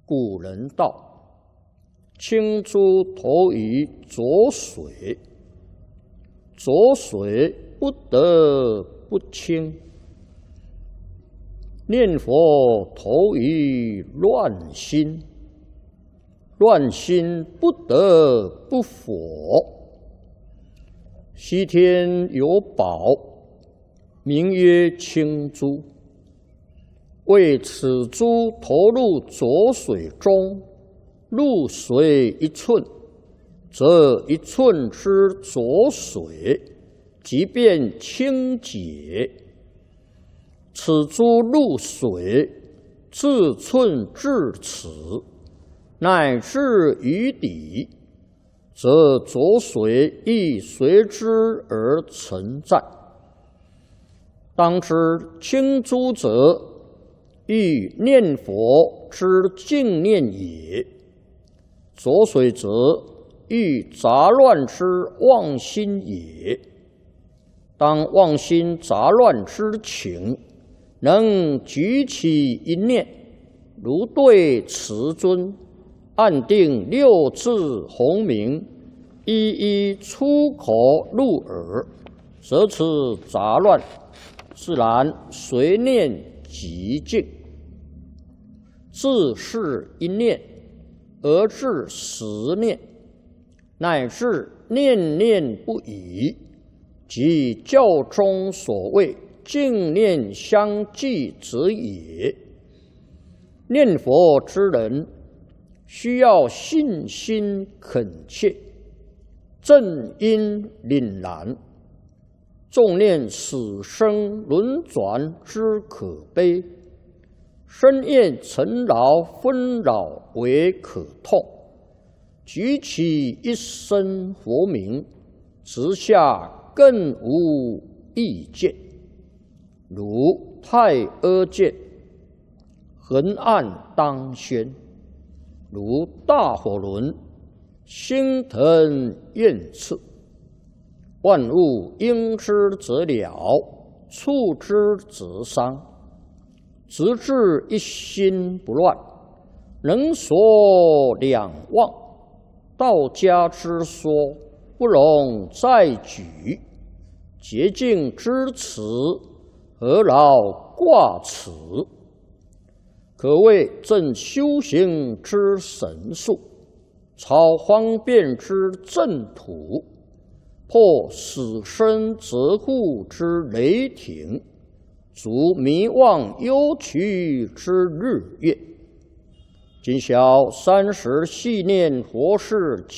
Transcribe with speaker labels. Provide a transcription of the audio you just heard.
Speaker 1: 古人道：青珠投于浊水，浊水不得不清；念佛投于乱心，乱心不得不佛。西天有宝，名曰青珠。为此珠投入浊水中，入水1寸，则1寸之浊水即便清洁。此珠入水，自寸至尺，乃至于底，则浊水亦随之而存在。当知青珠者，欲念佛之净念也；浊水则欲杂乱之妄心也。当妄心杂乱之情，能举起一念，如对慈尊，按定6字洪名，一一出口入耳，则此杂乱自然随念即净。自是一念而至10念，乃至念念不已，即教中所谓净念相继者也。念佛之人，需要信心恳切，正因凛然，重念死生轮转之可悲，深厌尘劳纷扰为可痛，举起一声佛名，直下更无意见。如太阿见，横按当宣；如大火轮，心腾焰炽。万物应之则了，触之则伤。直至一心不乱，能所两忘。道家之说，不容再举。洁净之词，何劳挂齿？可谓正修行之神术，超方便之正途，破死生责护之雷霆，足迷妄忧屈之日月。今宵30系念佛事